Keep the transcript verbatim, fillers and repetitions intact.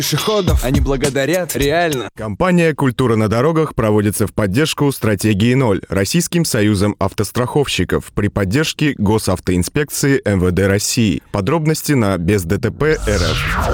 пешеходов. Они благодарят, реально. Компания «Культура на дорогах» проводится в поддержку стратегии ноль Российским союзом автостраховщиков при поддержке Госавтоинспекции эм вэ дэ России. Подробности на без дэ тэ пэ точка эр эф.